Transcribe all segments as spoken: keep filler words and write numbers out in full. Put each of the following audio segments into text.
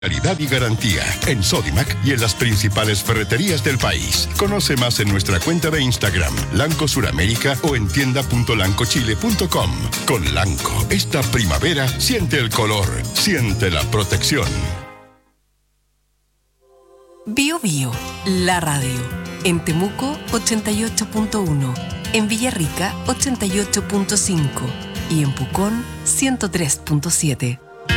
Calidad y garantía en Sodimac y en las principales ferreterías del país. Conoce más en nuestra cuenta de Instagram, Lanco Suramérica, o en tienda punto lancochile punto com. Con Lanco, esta primavera, siente el color, siente la protección. Bio Bio, la radio. En Temuco, ochenta y ocho punto uno. En Villarrica, ochenta y ocho punto cinco. Y en Pucón, ciento tres punto siete.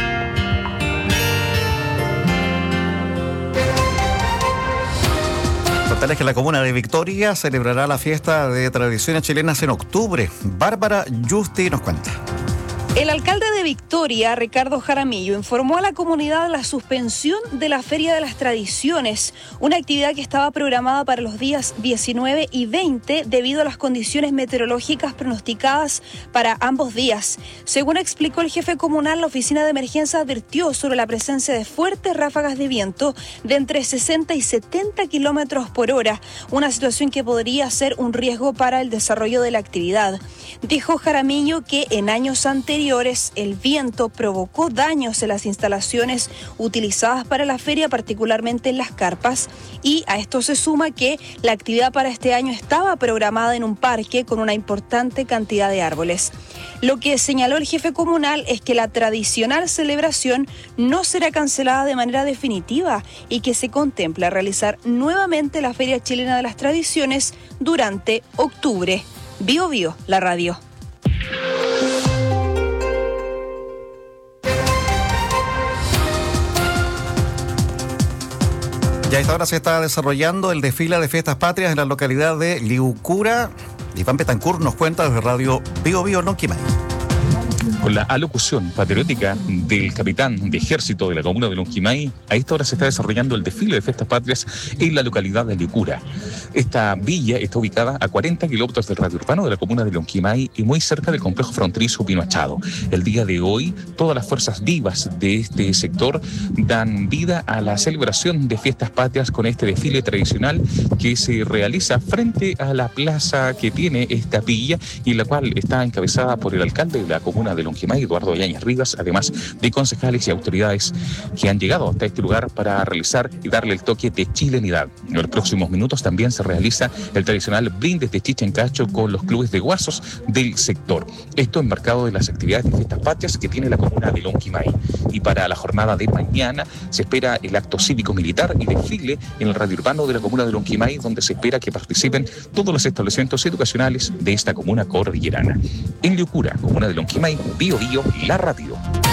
Contarles que la comuna de Victoria celebrará la fiesta de tradiciones chilenas en octubre. Bárbara Yusti nos cuenta. El alcalde de Victoria, Ricardo Jaramillo, informó a la comunidad la suspensión de la Feria de las Tradiciones, una actividad que estaba programada para los días diecinueve y veinte debido a las condiciones meteorológicas pronosticadas para ambos días. Según explicó el jefe comunal, la oficina de emergencia advirtió sobre la presencia de fuertes ráfagas de viento de entre sesenta y setenta kilómetros por hora, una situación que podría ser un riesgo para el desarrollo de la actividad. Dijo Jaramillo que en años anteriores el viento provocó daños en las instalaciones utilizadas para la feria, particularmente en las carpas, y a esto se suma que la actividad para este año estaba programada en un parque con una importante cantidad de árboles. Lo que señaló el jefe comunal es que la tradicional celebración no será cancelada de manera definitiva y que se contempla realizar nuevamente la Feria Chilena de las Tradiciones durante octubre. Bio Bio, la radio. Y a esta hora se está desarrollando el desfile de fiestas patrias en la localidad de Liucura. Iván Betancourt nos cuenta desde Radio Bio Bio Lonquimay. Con la alocución patriótica del capitán de ejército de la comuna de Lonquimay, a esta hora se está desarrollando el desfile de fiestas patrias en la localidad de Liucura. Esta villa está ubicada a cuarenta kilómetros del radio urbano de la comuna de Lonquimay y muy cerca del complejo fronterizo Pino Achado. El día de hoy, todas las fuerzas vivas de este sector dan vida a la celebración de fiestas patrias con este desfile tradicional que se realiza frente a la plaza que tiene esta villa y la cual está encabezada por el alcalde de la comuna de Lonquimay, Eduardo Yáñez Rivas, además de concejales y autoridades que han llegado hasta este lugar para realizar y darle el toque de chilenidad. En los próximos minutos también se realiza el tradicional brindis de chicha en cacho con los clubes de guasos del sector. Esto embarcado en las actividades de fiestas patrias que tiene la comuna de Lonquimay. Y para la jornada de mañana se espera el acto cívico-militar y desfile en el radio urbano de la comuna de Lonquimay, donde se espera que participen todos los establecimientos educacionales de esta comuna cordillerana. En Liucura, comuna de Lonquimay, Bio Bio, la radio.